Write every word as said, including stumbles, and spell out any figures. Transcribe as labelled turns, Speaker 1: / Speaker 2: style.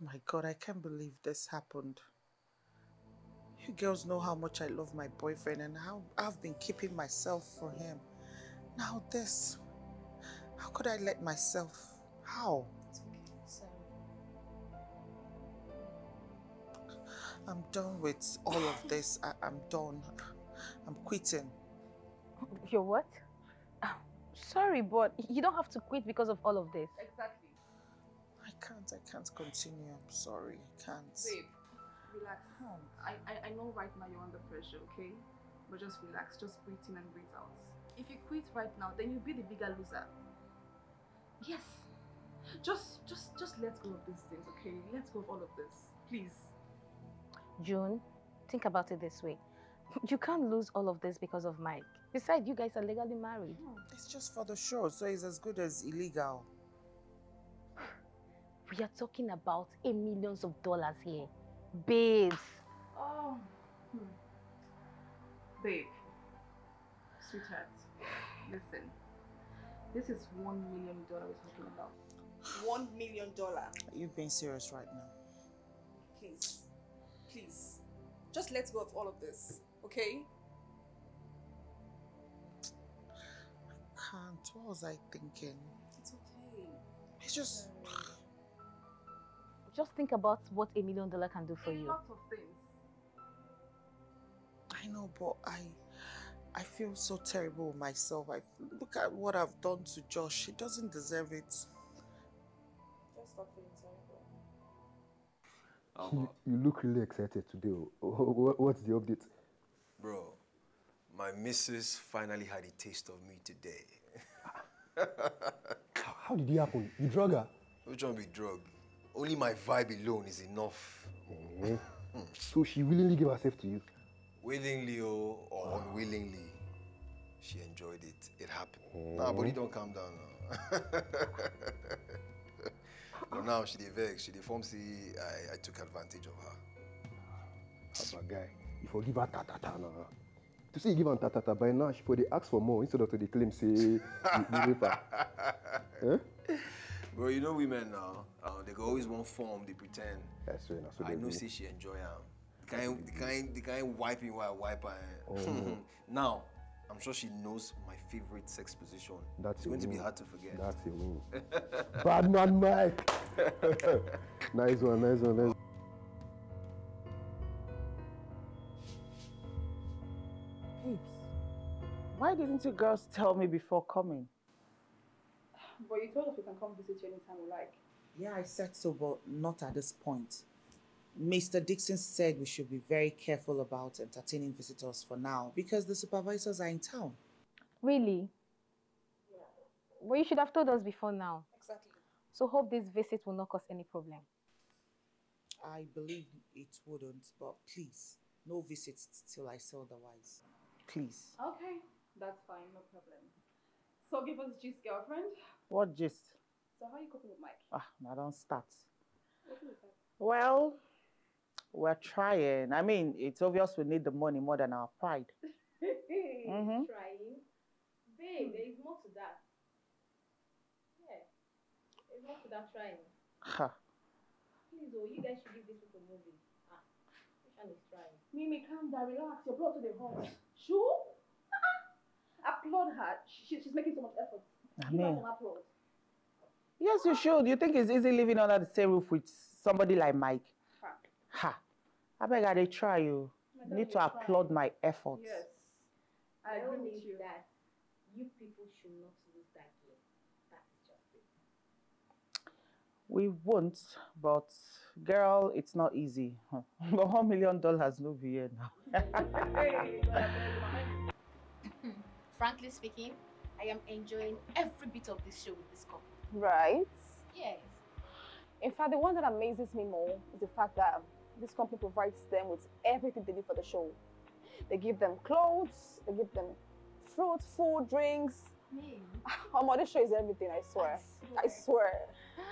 Speaker 1: my God, I can't believe this happened. You girls know how much I love my boyfriend and how I've been keeping myself for him. Now this. How could I let myself? How?
Speaker 2: It's okay. Sorry.
Speaker 1: I'm done with all of this. I, I'm done. I'm quitting.
Speaker 3: You're what? Oh, sorry, but you don't have to quit because of all of this.
Speaker 2: Exactly.
Speaker 1: I can't. I can't continue. I'm sorry. I can't.
Speaker 2: Babe, relax. I, I, I know right now you're under pressure, okay? But just relax. Just breathe in and breathe out. If you quit right now, then you'll be the bigger loser. Yes. Just, just, just let go of these things, okay? Let go of all of this. Please.
Speaker 3: June, think about it this way. You can't lose all of this because of Mike. Besides, you guys are legally married.
Speaker 1: It's just for the show, so it's as good as illegal.
Speaker 3: We are talking about a millions of dollars here. Babes.
Speaker 2: Oh. Hmm. Babe. Sweetheart. Listen. This is one million dollars we're talking about. One million dollars.
Speaker 1: Are you being serious right now?
Speaker 2: Please. Please. Just let go of all of this, okay?
Speaker 1: I can't. What was I thinking?
Speaker 2: It's okay.
Speaker 1: It's just...
Speaker 3: Just think about what a million dollars can do for
Speaker 2: a
Speaker 3: you.
Speaker 2: A lot of things.
Speaker 1: I know, but I... I feel so terrible with myself. I look at what I've done to Josh. He doesn't deserve it.
Speaker 2: Just stop feeling terrible.
Speaker 4: You, you look really excited today. What's the update?
Speaker 5: Bro, my missus finally had a taste of me today.
Speaker 4: How did it happen? You drug her?
Speaker 5: Which one be drug? Only my vibe alone is enough.
Speaker 4: Mm-hmm. So she willingly gave herself to you?
Speaker 5: Willingly or, or unwillingly, she enjoyed it. It happened.
Speaker 4: Mm-hmm.
Speaker 5: Nah, body don't calm down now. But now she dey vex, she dey form say I, I took advantage of her.
Speaker 4: How about guy? You forgive her ta-ta-ta now. To say you give her ta-ta-ta, by now she for dey ask for more instead of to dey claim say you rape her. Eh?
Speaker 5: Bro, you know women now, uh, they go always one form, they pretend.
Speaker 4: That's right, that's what
Speaker 5: I
Speaker 4: they
Speaker 5: know
Speaker 4: do.
Speaker 5: say she enjoy her. The kind, the kind, the kind wiping while I wipe her.
Speaker 4: Oh.
Speaker 5: Now, I'm sure she knows my favorite sex position.
Speaker 4: That's
Speaker 5: it's going to be
Speaker 4: move.
Speaker 5: hard to forget.
Speaker 4: That's a move. Bad man, Mike. Nice one, nice one, nice one.
Speaker 1: Babes, why didn't you girls tell me before coming?
Speaker 2: But you told us we can come visit you anytime we like.
Speaker 1: Yeah, I said so, but not at this point. Mister Dixon said we should be very careful about entertaining visitors for now because the supervisors are in town.
Speaker 3: Really? Yeah. Well, you should have told us before now.
Speaker 2: Exactly.
Speaker 3: So hope this visit will not cause any problem.
Speaker 1: I believe it wouldn't, but please, no visits till I say otherwise. Please.
Speaker 2: Okay, that's fine, no problem. So give us gist, girlfriend.
Speaker 1: What gist?
Speaker 2: So how are you coping with Mike?
Speaker 1: Ah, I don't start.
Speaker 2: What is that?
Speaker 1: Well, we're trying. I mean, it's obvious we need the money more than our pride.
Speaker 3: Mm-hmm. Trying? Babe, there is more to that. Yeah, there's more to that trying.
Speaker 1: Ha.
Speaker 3: Please, oh, you guys should give this with a movie. Ah, which one is trying?
Speaker 2: Mimi, calm down, relax. Your blood to the heart. Sure? Applaud her. She, she's making so much effort.
Speaker 1: I
Speaker 2: Give
Speaker 1: mean,
Speaker 2: her some applause.
Speaker 1: yes, you should. You think it's easy living under the same roof with somebody like Mike?
Speaker 2: Ha.
Speaker 1: Ha. I beg I they try you.
Speaker 2: My
Speaker 1: You need
Speaker 2: God,
Speaker 1: to
Speaker 2: you're
Speaker 1: applaud
Speaker 2: trying.
Speaker 1: my efforts.
Speaker 2: Yes. I
Speaker 3: I
Speaker 2: agree
Speaker 3: don't
Speaker 2: with
Speaker 3: need
Speaker 2: you.
Speaker 3: that. You people should not lose that game. That is just it.
Speaker 1: We won't, but girl, it's not easy. But one million dollars no be here now.
Speaker 6: Frankly speaking, I am enjoying every bit of this show with this couple.
Speaker 7: Right?
Speaker 6: Yes.
Speaker 7: In fact, the one that amazes me more is the fact that this company provides them with everything they need for the show. They give them clothes, they give them fruit, food, drinks.
Speaker 6: Hey.
Speaker 7: Oh, this show is everything, I swear. I swear. I swear.